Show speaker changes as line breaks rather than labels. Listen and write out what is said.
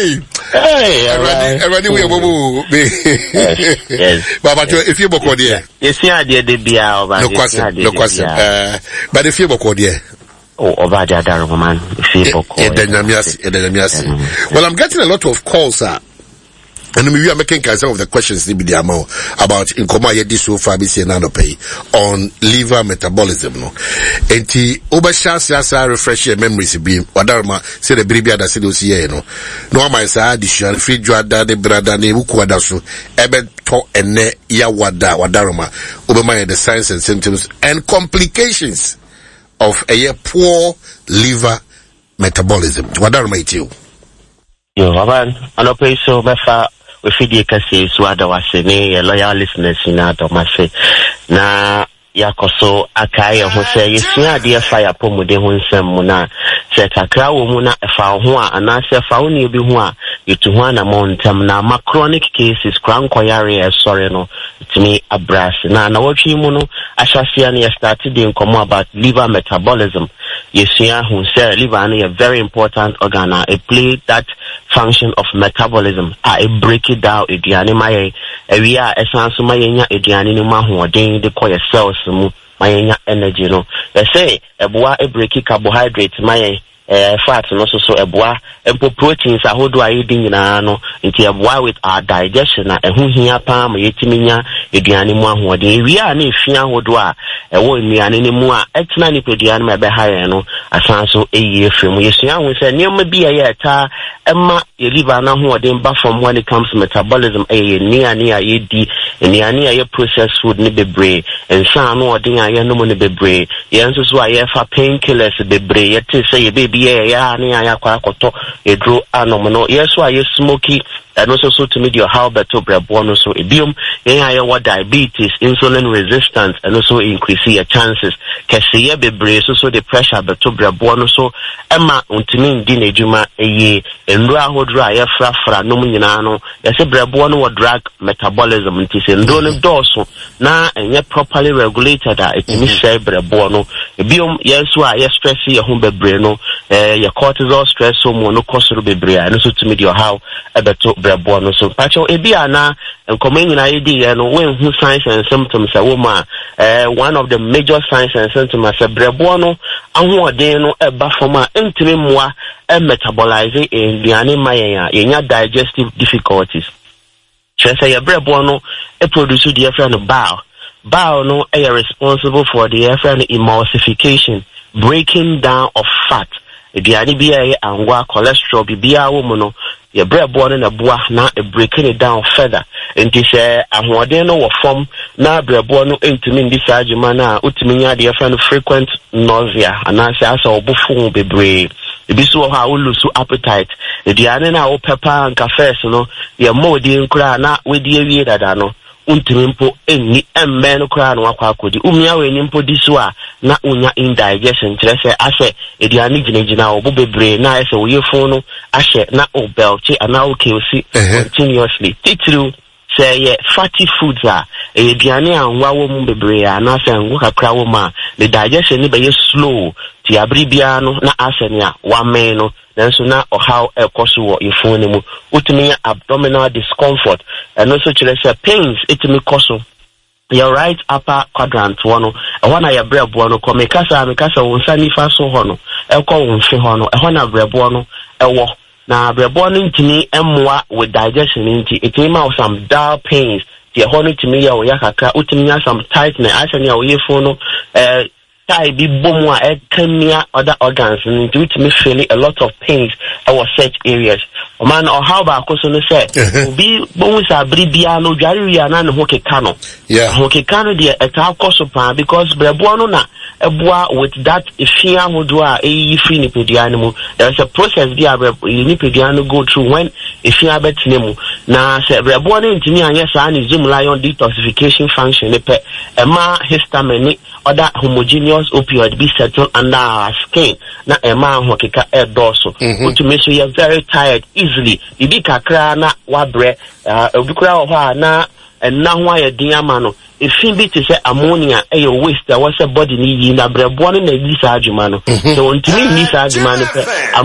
Hey, everybody we bobo. Yes. But if you boko there.
You see idea the bia
no question. But if you boko there.
Oh, over the other woman. If you boko.
Well, I'm getting a lot of calls, sir. And we are making some of the questions about in coma yedi so far be saying on liver metabolism no. Enti obasha refresh your memories be wadarma say the bribia da say do see no. No my say addition free jwada de brada ne bukwada so ebe to ene ya wadarma obema the signs and symptoms and complications of a poor liver metabolism. Wadarma itio.
Yo, Aban, anope so mefa we fidi kasi so adawase ne loyal listeners na domase na yakoso akaye ho se yesua de fire pomode ho nsem mu na se kakra wo mu na fa ho a ana se fa wo ne bi ho a yetu ho na montam na ma chronic cases krankoyare sorry no timi abras na wotwi mu no ashasia ne started in come about liver metabolism. Yesua ho se liver na a very important organ. It play that function of metabolism. It break it down eduane maye we are essence mayenya eduane ni ma hoden de koye cells mu mayenya energy no. They say eboa e break carbohydrate maye fat no so eboa empo proteins ahodo ayedin nyina no nti eboa with our digestion na ehu hia pa ma yetiminya eduane mu ahoden we are na efia ahodo a ewo nnuane ni mu a etina ni peduane ma be haye no asan so eyi efremu yesua hu se niam bi aye ta emma ye liver na ahoden ba from when it comes to metabolism nnuane a yedi nnuane a ye processed food ni bebre ensan no odin aye no mu ni bebre ye nso so aye fa painkillers bebre ye te say ye baby ya ni aya kwa koto edro anomono yeso aye smoky and also so to meet your how better brebo so ebium ya what diabetes insulin resistance and also increase your chances kesiye bebre so the pressure better brebo so ema untimi ndi na ejuma eye enro ahodro aye frafra no nyina no yese brebo no drug metabolism ntise ndo no doso na enye properly regulated a etimi share brebo no ebium yeso aye stress ye ho bebre no your cortisol stress hormone no kosoro bebre and also to meet your how better brebo no so pacho ebia na enkomen na yedi no when who signs and symptoms a woman one of the major signs and symptoms a brebo no ahoden no eba from a ntimi moa metabolize enduane mayen yenya digestive difficulties say your brebo no produce the efra bile no are responsible for the efra emulsification breaking down of fat eduane bia angwa cholesterol bibia wo mu no ye brebo no na boa na breaking it down further enti se ahoden no wo form na brebo no entimi ndi sajuma na utimi nya de friend frequent nausea ana se asa obufu bebre ebiso ha wo lose appetite eduane na wo pepper and cafe no ye modi nkura na wedi awie dada no untimi mpo enni emme no kura no akwa akodi umia we ni mpo diswa na unya indigestion trese ase eduane ginegina obo bebre na ese wo yefun no ahye na obelche ana okeosi continuously titru say fatty foods are eduane anwa wo mu bebre ana se ngo kakra wo ma the digestion ni be slow ti abribia no na asenia wa men no nanso na how ekoso wo yefun ni mu utimi abdominal discomfort and also pains itimi koso your right upper quadrant one na ya brebo no come kasa wonsa nifa so ho no ekọ wonhwe ho no na brebo no ewo na brebo no ntimi emmoa with digestion nti itimi ma some dull pains the ho no timi ya wo yakaka utimi ya some tightness asani ya wo yefun no tai bi bomu a ekania other organs and do to me feeling a lot of pains our such areas man or how about koso no say obi bomu sa bribia no dware wi ana ne ho keka no ho keka no de eta koso pa because brebo no na eboa with that efia hodo a eyi free ni pediane mu there is a process dia ni pediane go through when efia betine mu na say brebo no ntimi anya sa ni zoom lion detoxification function ne pe ema histamine other homogeneous opioid be settled under our skin na ema ho keka edoso to make sure you're very tired easily ibi kakra na wabre obikura ho na na ho ayedin ama no efin bi te say ammonia e waste that was a body ni yi na brebo no na yi sa adwuma no so ontimi ni sa adwuma no pe